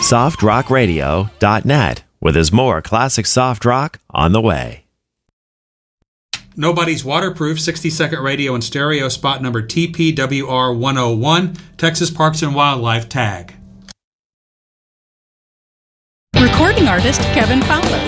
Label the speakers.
Speaker 1: softrockradio.net, where there's more classic soft rock on the way.
Speaker 2: Nobody's Waterproof, 60-second radio and stereo, spot number TPWR 101, Texas Parks and Wildlife tag.
Speaker 3: Recording artist Kevin Fowler.